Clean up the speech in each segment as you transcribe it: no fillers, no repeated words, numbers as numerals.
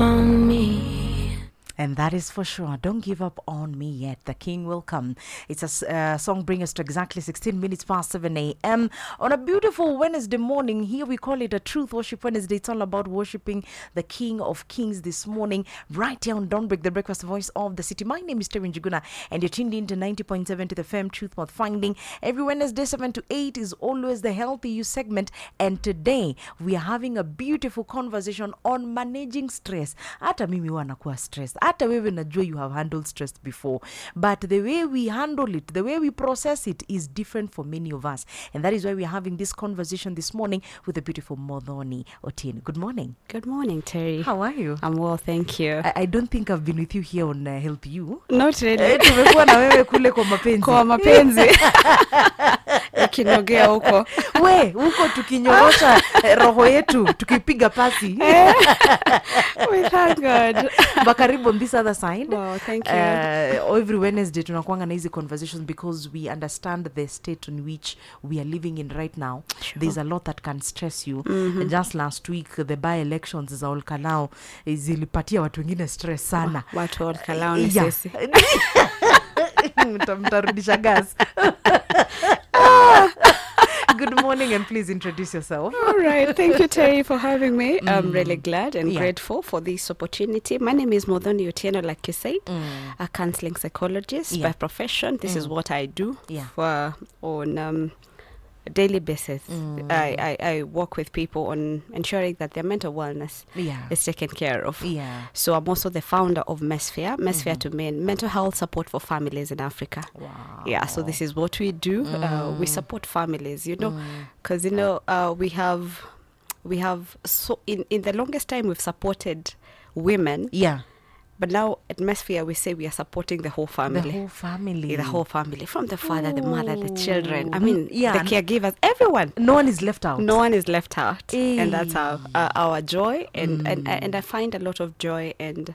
on me. And that is for sure. Don't give up on me yet. The King will come. It's a song bringing us to exactly 16 minutes past 7 a.m. on a beautiful Wednesday morning. Here we call it a Truth Worship Wednesday. It's all about worshiping the King of Kings this morning. Right here on Don't Break, the breakfast voice of the city. My name is Terry Njuguna, and you're tuned in to 90.7 to the FM Truth Worth Finding. Every Wednesday, 7 to 8 is always the Healthy You segment. And today, we are having a beautiful conversation on managing stress. Hata mimi wanakuwa stressed. Hata wewe najua you have handled stress before, but the way we handle it, the way we process it is different for many of us, and that is why we are having this conversation this morning with the beautiful Modhoni Otieno. Good morning. Good morning, Terry. How are you? I'm well, thank you. I don't think I've been with you here on Help You. Not really. Tumekuwa na wewe kule kwa mapenzi. Kwa mapenzi. Kinogea huko. We, huko tukinyorosha roho yetu, tukipiga pasi. We thank God. Bakaribu on this other side. Wow, thank you. Every Wednesday tunakuanga na hizi conversations because we understand the state in which we are living in right now. Sure. There's a lot that can stress you. Just last week, the by-elections za Olkalao zilipatia watu wengine stress sana. Watu Olkalao ni sisi. Mtarudisha gas. Good morning, and please introduce yourself. All right. Thank you, Terry, for having me. I'm really glad and grateful for this opportunity. My name is Modhoni Otieno, like you said, a counseling psychologist by profession. This is what I do on a daily basis. I work with people on ensuring that their mental wellness is taken care of. So I'm also the founder of Mesphere. Mesphere to mean mental health support for families in Africa. Wow. Yeah, so this is what we do. We support families, you know, because, you know, we have so in the longest time we've supported women. Yeah. But now at Mesphere, we say we are supporting the whole family. The whole family. The whole family. From the father, the mother, the children. I mean, the caregivers, everyone. No one is left out. No one is left out. And that's our joy. And I find a lot of joy and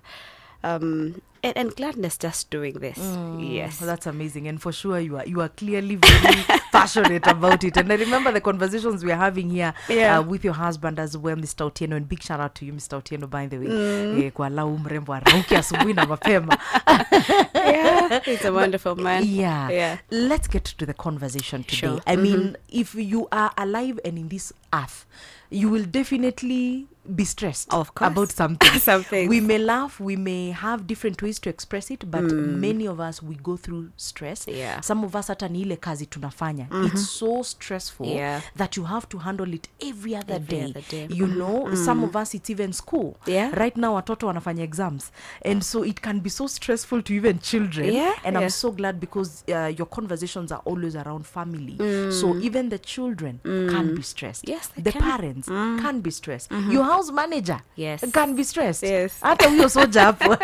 gladness just doing this. Yes. Well, that's amazing. And for sure, you are clearly very passionate about it. And I remember the conversations we are having here with your husband as well, Mr. Otieno. And big shout out to you, Mr. Otieno, by the way. Kwa lau mrembo arauki asubuhi na mapema. Yeah, he's a wonderful man. Yeah. Let's get to the conversation today. Sure. I mean, if you are alive and in this earth, you will definitely be stressed about something. We may laugh, we may have different ways to express it, but many of us, we go through stress. Some of us hata ni ile kazi tunafanya. It's so stressful that you have to handle it every other day. You know, some of us, it's even school. Right now, watoto wanafanya exams. And so it can be so stressful to even children. And I'm so glad because your conversations are always around family. So even the children can be stressed. Yes, the parents can be stressed. Your house manager can be stressed. Hata huyo soja hapo.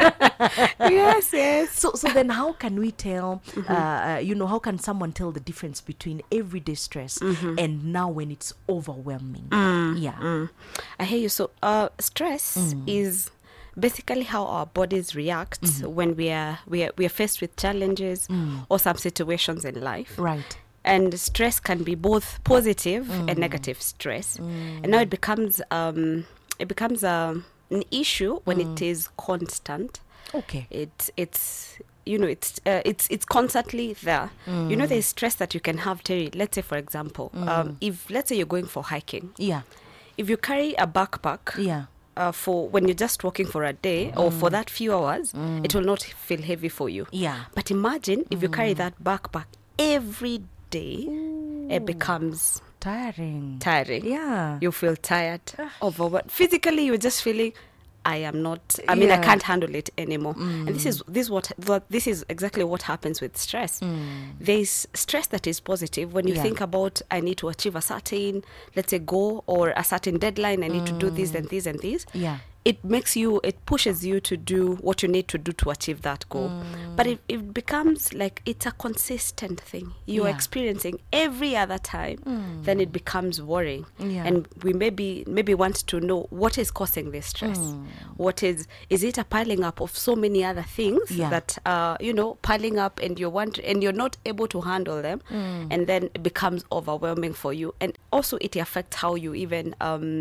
Yes. So then how can we tell, you know, how can someone tell the difference between everyday stress and now when it's overwhelming? I hear you. So stress is basically how our bodies react when we are faced with challenges or some situations in life. Right. And stress can be both positive and negative stress. And now it becomes an issue when it is constant. Okay. It's you know, it's constantly there. You know, there's stress that you can have, Terry. Let's say, for example, if let's say you're going for hiking. If you carry a backpack. For when you're just walking for a day or for that few hours, it will not feel heavy for you. But imagine if you carry that backpack every day, it becomes tiring. You feel tired, overwhelmed. Physically, you're just feeling, I can't handle it anymore. And this is exactly what happens with stress. There's stress that is positive when you think about, I need to achieve a certain, let's say, goal or a certain deadline. I need to do this and this and this. It pushes you to do what you need to do to achieve that goal. But it becomes like it's a consistent thing you're experiencing every other time, then it becomes worrying. And we maybe want to know what is causing this stress. Is it a piling up of so many other things that piling up and you're not able to handle them, and then it becomes overwhelming for you. And also it affects how you even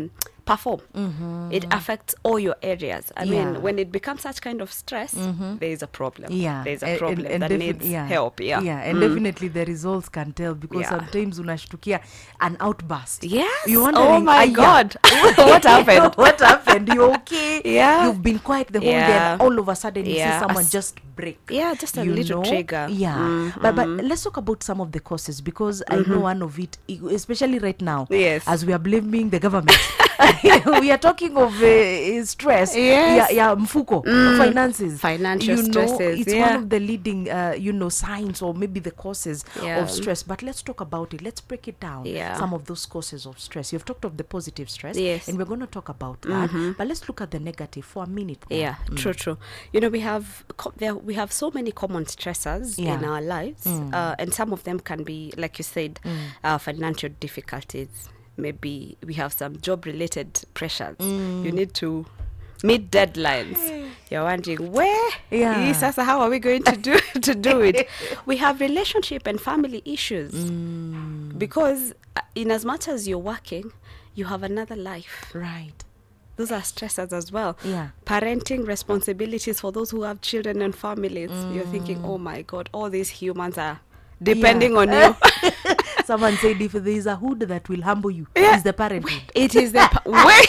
perform. It affects all your areas. I Yeah. mean, when it becomes such kind of stress, there is a problem. Yeah. There's a problem And that needs help. Yeah. Yeah, and definitely the results can tell, because Yeah. sometimes unashtukia an outburst. Yes. You're Oh wondering, my "Aya, God. What happened? What happened? You okay? Yeah. You've been quiet the whole day, Yeah. and all of a sudden you see Yeah. someone just break. Yeah, just a You little know? trigger. Yeah. But let's talk about some of the causes, because I know one of it, especially right now, Yes. as we are blaming the government. We are talking of stress. Yes. Yeah, mfuko, finances. Financial You know, stresses, it's yeah. one of the leading, signs, or maybe the causes Yeah. of stress. But let's talk about it. Let's break it down. Yeah. Some of those causes of stress. You've talked of the positive stress. Yes. And we're going to talk about that. But let's look at the negative for a minute. now. Yeah, true. You know, we have so many common stressors Yeah. in our lives, and some of them can be, like you said, financial difficulties. Maybe we have some job-related pressures. You need to meet deadlines. You're wondering where? Yeah. Sasa, how are we going to do it? We have relationship and family issues, because in as much as you're working, you have another life. Right. Those are stressors as well. Yeah. Parenting responsibilities for those who have children and families. You're thinking, oh my God, all these humans are depending on you. Someone said if there is a hood that will humble you, Yeah. it's the parenthood. It is the way.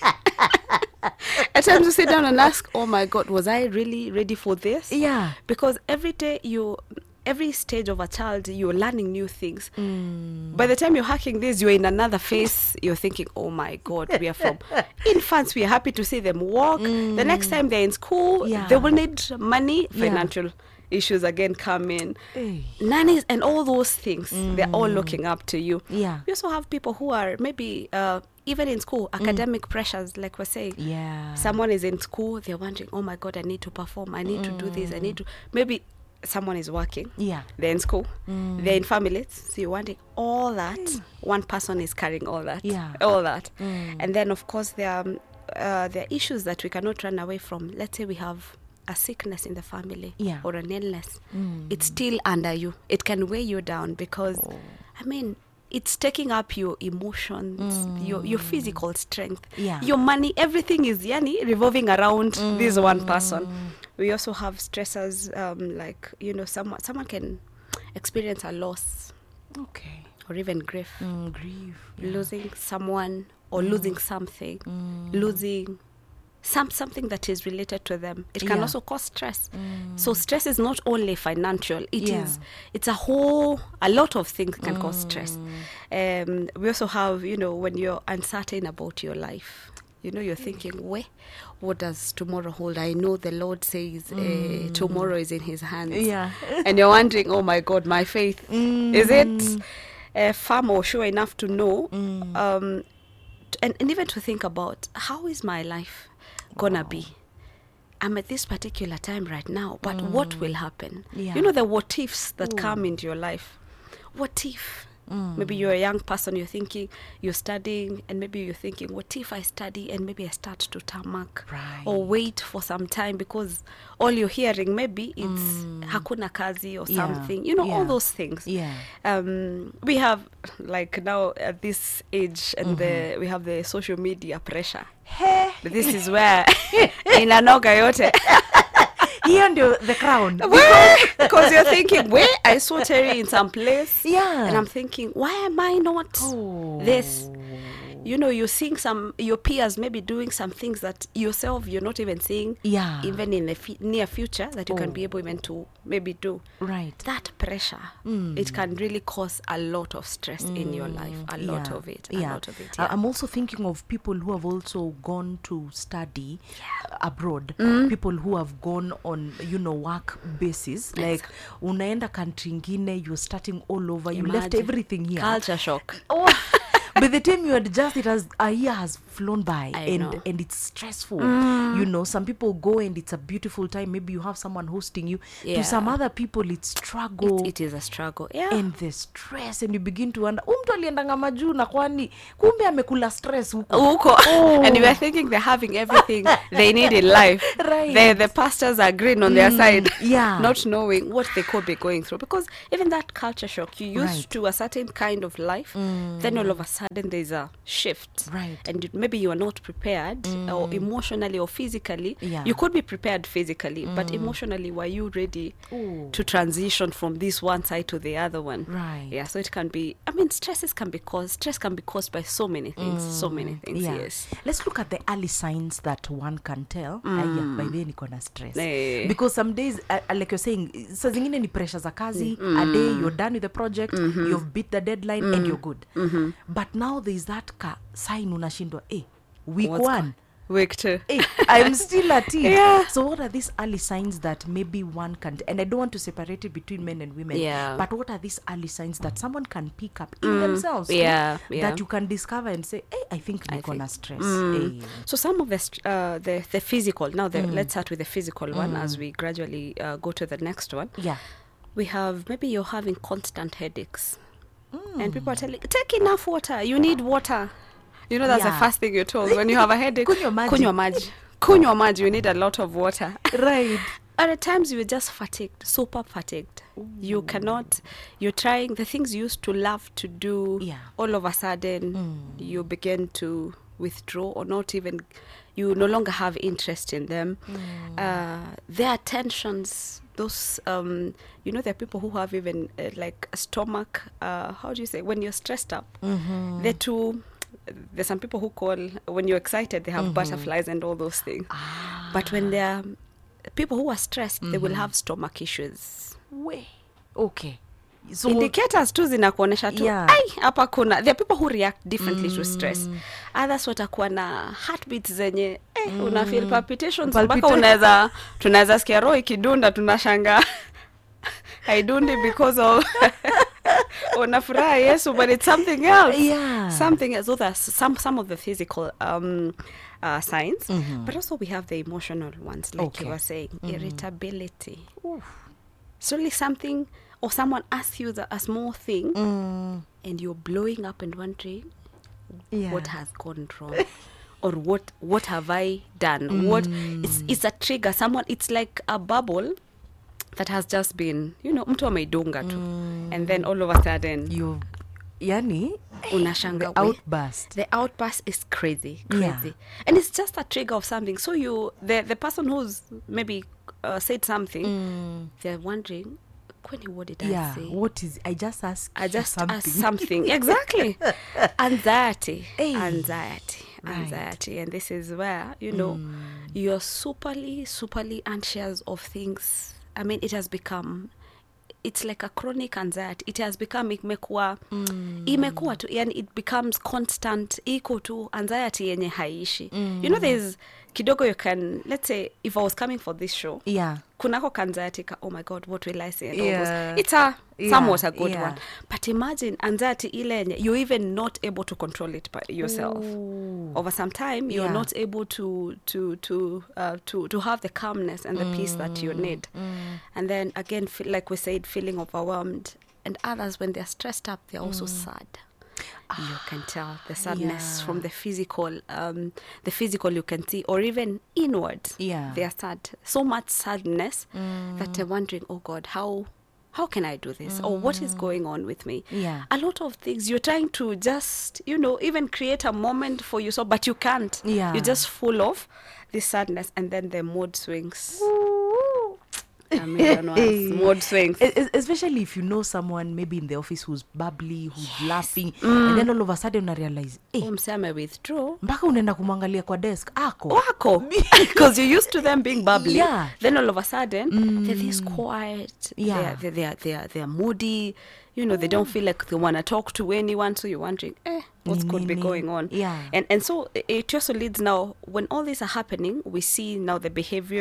At times you sit down and ask, oh my God, was I really ready for this? Yeah. Because every day every stage of a child, you're learning new things. By the time you're hacking this, you're in another phase. You're thinking, oh my God, we are from infants. We are happy to see them walk. The next time they're in school, Yeah. they will need money. Yeah. Financial issues again come in. Hey. Nannies and all those things, they're all looking up to you. Yeah. We also have people who are maybe even in school, academic pressures, like we're saying. Yeah. Someone is in school, they're wondering, oh my God, I need to perform, I need to do this, I need to. Maybe someone is working, Yeah. they're in school, they're in families, so you're wondering all that. One person is carrying all that. Yeah. All that. And then, of course, there are issues that we cannot run away from. Let's say we have a sickness in the family, Yeah. or an illness. It's still under you. It can weigh you down because, I mean, it's taking up your emotions, your physical strength, Yeah. your money, everything is revolving around this one person. We also have stressors, like, someone can experience a loss Okay. or even grief, Grief. losing someone or losing something, losing something that is related to them. It can Yeah. also cause stress. So stress is not only financial. Yeah. It's a lot of things can cause stress. We also have, when you're uncertain about your life, you're thinking, what does tomorrow hold? I know the Lord says tomorrow is in his hands. Yeah. And you're wondering, oh my God, my faith, is it firm or sure enough to know? And even to think about, how is my life gonna be? I'm at this particular time right now, but what will happen? Yeah. The what ifs that come into your life. What if? Maybe you're a young person, you're thinking, you're studying, and maybe you're thinking, what if I study and maybe I start to tarmac? Right. Or wait for some time, because all you're hearing maybe it's hakuna kazi or Yeah. something. Yeah. All those things. Yeah. We have, like, now at this age, and we have the social media pressure. Hey. This is where inanoga yote. Here ndio the crown. Because you're thinking, I saw Terry in some place. Yeah. And I'm thinking, why am I not this? You're seeing your peers maybe doing some things that yourself you're not even seeing. Yeah. Even in the near future that you can be able even to maybe do. Right. That pressure, it can really cause a lot of stress in your life. A lot of it. A lot of it. Yeah. I'm also thinking of people who have also gone to study abroad. People who have gone on, work basis. Like, unaenda country ingine, you're starting all over. You left Imagine. everything here. Culture shock. Oh. By the time you adjust, a year has flown by, I know. and it's stressful. Some people go and it's a beautiful time. Maybe you have someone hosting you. Yeah. To some other people, it's struggle. It is a struggle. Yeah. And the stress, and you begin to wonder, mtu aliendanga majuu na kwani kumbe amekula stress huko. And you are thinking they're having everything they need in life. Right. The pastors are green on their side. Yeah. Not knowing what they could be going through. Because even that culture shock, you used Right. to a certain kind of life, then all of a sudden sudden there's a shift. Right. And maybe you are not prepared or emotionally or physically. Yeah. You could be prepared physically, but emotionally, were you ready to transition from this one side to the other one? Right. Yeah, so it can be, I mean, stress can be caused by so many things, Yeah. yes. Let's look at the early signs that one can tell by then niko na stress. Because some days, like you're saying, saa zingine ni pressure za kazi, a day you're done with the project, you've beat the deadline and you're good. But now there's that sign unashindwa, week one. Week two. I'm still at it. Yeah. So what are these early signs that maybe one can, and I don't want to separate it between men and women, but what are these early signs that someone can pick up in themselves Yeah. that you can discover and say, I think niko na stress. So some of the physical, now let's start with the physical one as we gradually go to the next one. Yeah. We have, maybe you're having constant headaches. And people are telling, take enough water. You need water. You know, that's the first thing you're told when you have a headache. Kunywa maji. Kunywa maji. You need a lot of water. Right. And at times you're just fatigued, super fatigued. You cannot, you're trying the things you used to love to do. Yeah. All of a sudden, you begin to withdraw or not even, you no longer have interest in them. There are tensions. Those, you know, there are people who have even like a stomach, how do you say, when you're stressed up, there's some people who call, when you're excited, they have butterflies and all those things. But when they're people who are stressed, they will have stomach issues. Okay. So indicators tu zinakuonesha tu, hapa kuna, there are people who react differently to stress. Others watakuwa na heartbeats zenye, una feel palpitations, mpaka tunaweza sikia roho ikidunda, tunashanga haidundi because of unafuraha Yesu, but it's something else. Something else. So that's some of the physical signs, but also we have the emotional ones, like you were saying, irritability. So really something, or someone asks you a small thing, and you're blowing up and wondering, what has gone wrong? Or what have I done? What it's a trigger. Someone, it's like a bubble that has just been, you know, mtu ameidunga tu, and then all of a sudden unashanga, the outburst is crazy, and it's just a trigger of something. So the person who's maybe said something, they're wondering, what did I say? What is, I just asked something. Exactly. Anxiety, and this is where, you know, you're superly anxious of things. I mean, it has become, it's like a chronic anxiety. It has become, imekuwa tu, yani it becomes constant, iko tu anxiety yenye haishi. You know, there's kidogo you can, let's say, if I was coming for this show, kunako anxiety, oh my God, what will I say? And all those. It's somewhat a good one. But imagine anxiety ile, you're even not able to control it by yourself. Over some time, you're not able to have the calmness and the peace that you need. And then again, like we said, feeling overwhelmed. And others, when they're stressed up, they're also sad. You can tell the sadness from the physical. The physical you can see, or even inward. They are sad. So much sadness that they're wondering, oh God, how can I do this? Or what is going on with me? A lot of things. You're trying to just, you know, even create a moment for yourself, but you can't. You're just full of this sadness, and then the mood swings. Mood swings. Especially if you know someone maybe in the office who's bubbly, who's laughing, and then all of a sudden you realize, mseme withdraw. Mpaka unaenda kumwangalia kwa desk wako. Because you're used to them being bubbly. Then all of a sudden, they're this quiet. They're moody. You know, they don't feel like they want to talk to anyone. So you're wondering, what could be going on? And so it also leads now, when all these are happening, we see now the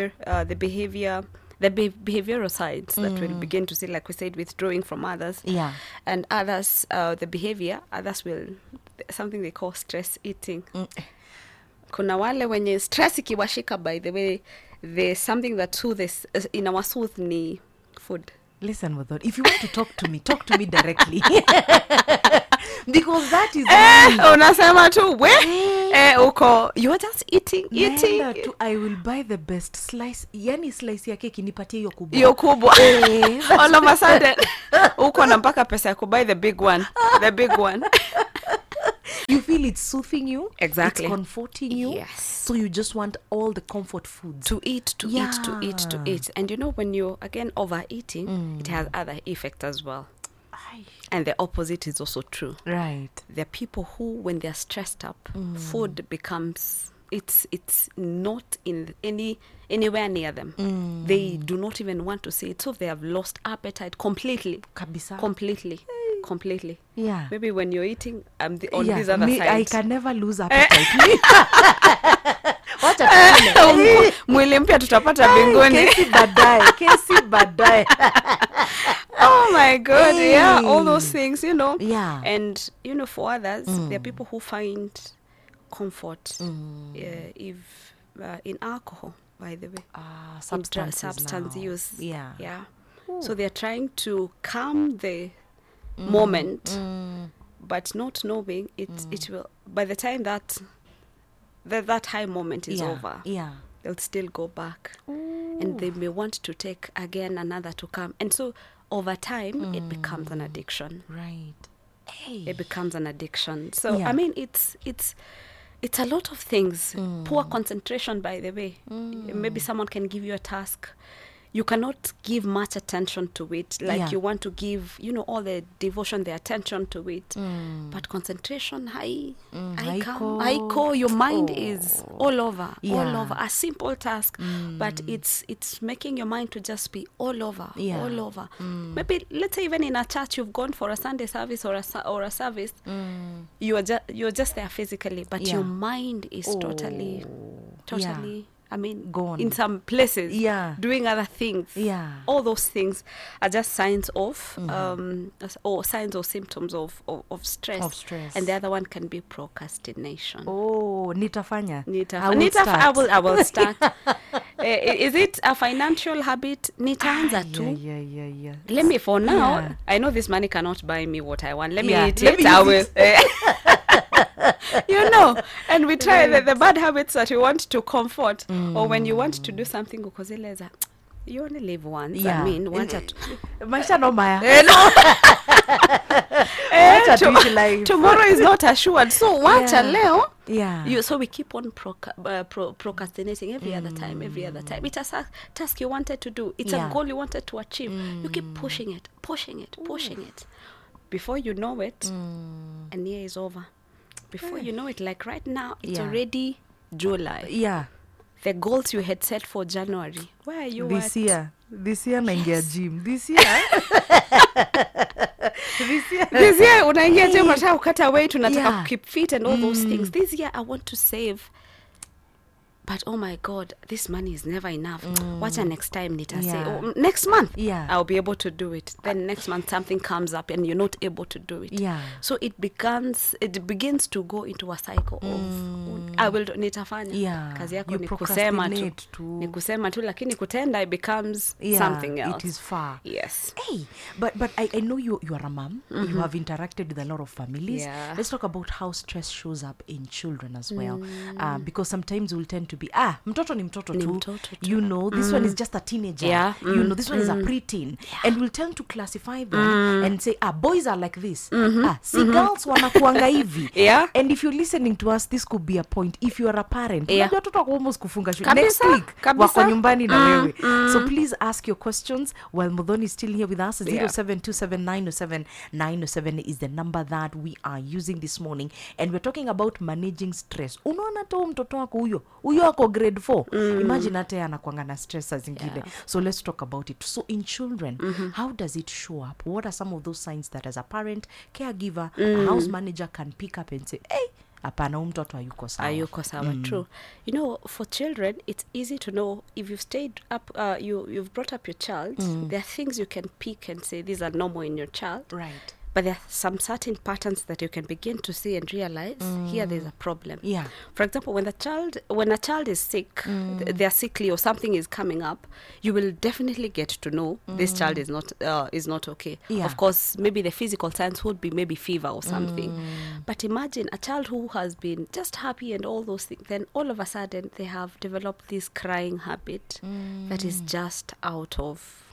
behavioral sides that we'll begin to see, like we said, withdrawing from others. And others, the behavior, others will, something they call stress eating. Kuna wale wenye stress ikiwashika, by the way, there's something that soothes, in our soothe ni food. Listen, Mother, if you want to talk to me directly. Because that is unasema tu uko, you're just eating. I will buy the best slice, yani slice ya keki nipatie hiyo kubwa. All of a sudden uko na mpaka pesa ya kubuy the big one. You feel it's soothing you. Exactly. It's comforting you. Yes. So you just want all the comfort foods. To eat. And you know, when you're, again, overeating, it has other effects as well. Aye. And the opposite is also true. Right. There are people who, when they're stressed up, food becomes... It's not in anywhere near them. They do not even want to see it. So they have lost appetite completely. Kabisa. Completely. Yeah. Maybe when you're eating on this other me, side. I can never lose appetite. Wacha tuone. Mwili mpya tutapata mbinguni. Kesi baadaye. Oh my God, yeah, all those things, you know. Yeah. And, you know, for others, there are people who find comfort if in alcohol, by the way. Substance use. Yeah. So they're trying to calm the moment, but not knowing it will, by the time that high moment is over, they'll still go back. And they may want to take again another to come. And so over time, it becomes an addiction. Right. Hey. It becomes an addiction. So, I mean, it's a lot of things. Poor concentration, by the way. Maybe someone can give you a task. You cannot give much attention to it. Like you want to give, you know, all the devotion, the attention to it. But concentration, your mind is all over. A simple task, but it's making your mind to just be all over. Maybe, let's say, even in a church, you've gone for a Sunday service or a service. You're just there physically, but your mind is totally. I mean, gone in some places, doing other things. All those things are just signs of, or signs or symptoms of stress. And the other one can be procrastination. Oh, nitafanya. I will start. Is it a financial habit? Nitaanza tu. Yeah. Let me, for now, I know this money cannot buy me what I want. Let me eat Let it. me I use will. You know, and we try the bad habits that we want to comfort, or when you want to do something, you only live once. I mean, maisha no maya. Tomorrow is not assured. So wacha leo. So we keep on procrastinating every other time. It's a task you wanted to do. It's a goal you wanted to achieve. You keep pushing it. Before you know it, a year is over. Before you know it, like right now, it's already July. The goals you had set for January, where are you this year naingia gym. This year unaingia gym, unataka kukata weight, unataka keep fit and all those things. This year I want to save. But oh my God, this money is never enough. What's the next time Nita say? Next month, I'll be able to do it. Then next month something comes up and you're not able to do it. So it begins to go into a cycle of I will nitafanya. Kazi yako ni kusema tu, lakini kutenda it becomes something else. It is far. Yes. Hey, but I know you are a mom. You have interacted with a lot of families. Let's talk about how stress shows up in children as well. Because sometimes we'll tend to be mtoto ni mtoto tu. You know, this one is just a teenager. You know, this one is a preteen. And we'll tend to classify them and say, boys are like this. See, girls wanakuanga hivi. And if you're listening to us, this could be a point. If you are a parent, unajua watoto wako almost kufunga shule. Next week, wako nyumbani na wewe. So please ask your questions while Muthoni is still here with us. 0727907907 is the number that we are using this morning. And we're talking about managing stress. Unaona tu mtoto wako huyo ako grade 4. Imagine hata anakuanga na stress zingine. So let's talk about it. So in children, how does it show up? What are some of those signs that as a parent, caregiver, a house manager can pick up and say, hey, hapana mtoto hayuko sawa. True. You know, for children, it's easy to know if you've stayed up, you've brought up your child, there are things you can pick and say these are normal in your child. Right. But there are some certain patterns that you can begin to see and realize here there's a problem. For example, when a child is sick, they're sickly or something is coming up, you will definitely get to know this child is not okay. Of course, maybe the physical signs would be maybe fever or something. But imagine a child who has been just happy and all those things, then all of a sudden they have developed this crying habit that is just out of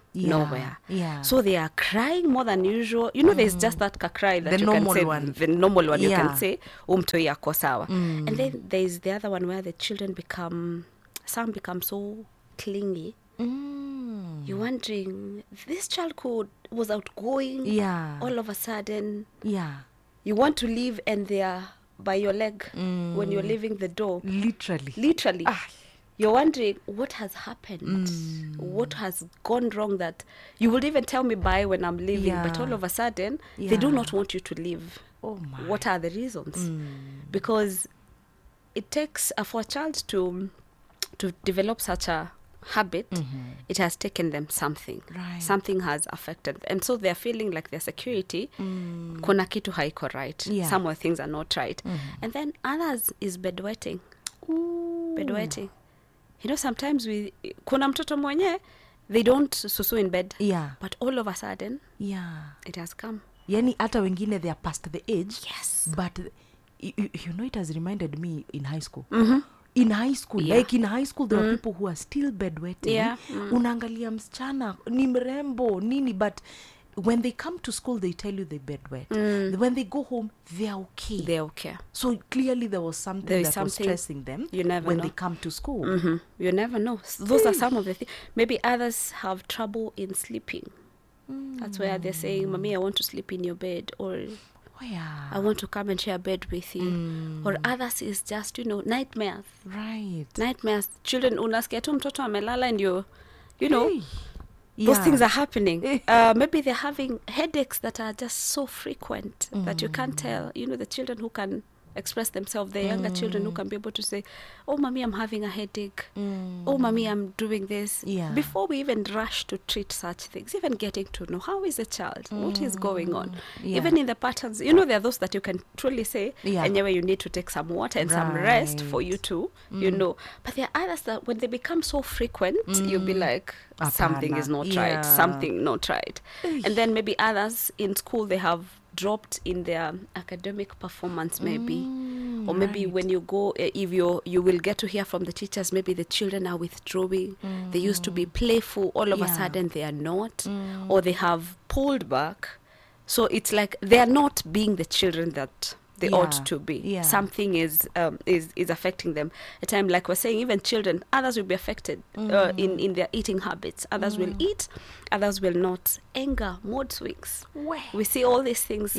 Yeah, nowhere. yeah. So they are crying more than usual. You know, there's just that cry that The you can normal say, one. the normal one you Yeah. can say, umtoi ako sawa. And then there's the other one where the children some become so clingy. You're wondering, this child was outgoing. Yeah. All of a sudden, Yeah. you want to leave and they are by your leg when you're leaving the door. Literally. You're wondering what has happened, what has gone wrong, that you would even tell me bye when I'm leaving, but Yeah. all of a sudden they do Yeah. not want you to leave. Oh my. What are the reasons? Because it takes for a child to develop such a habit, it has taken them something. Right. Something has affected them. And so they're feeling like their security, kuna kitu haiko right. Yeah. Some of the things are not right. And then others is bedwetting. Bedwetting. You know, sometimes kuna mtoto mwenye, they don't susu in bed. Yeah. But all of a sudden, Yeah. it has come. Yani hata wengine they are past the age. Yes. But you know, it has reminded me in high school. In high school, Yeah. like in high school, there are people who are still bedwetting. Yeah. Unaangalia msichana ni mrembo nini, but when they come to school, they tell you they bedwet. When they go home, they are okay. They're okay. So clearly there was something There is that was something stressing them you never when know. they come to school. You never know. Those are some of the things. Maybe others have trouble in sleeping. That's where they're saying, Mommy, I want to sleep in your bed, or Oh, yeah. I want to come and share a bed with you. Or others is just, nightmares. Right. Nightmares. Children, unasikia tu mtoto amelala and you know, Hey. those Yeah. things are happening. Maybe they're having headaches that are just so frequent that you can't tell. You know, the children who can express themselves, the younger children who can be able to say, oh, Mommy, I'm having a headache. Oh, Mommy, I'm doing this. Yeah. Before we even rush to treat such things, even getting to know how is the child, what is going on. Yeah. Even in the patterns, you know, there are those that you can truly say, Yeah. and anyway, you need to take some water and some rest for you Right. to, you know. But there are others that when they become so frequent, you'll be like, something is not Yeah. right, something not right. And then maybe others in school, they have dropped in their academic performance maybe, or maybe right. when you go, if you will get to hear from the teachers, maybe the children are withdrawing. They used to be playful, all of a Yeah. sudden they are not, or they have pulled back. So it's like they are not being the children that they Yeah. ought to be. Yeah. Something is affecting them. A time, like we're saying, even children, others will be affected in their eating habits. Others will eat, others will not. Anger, mood swings. Where? We see all these things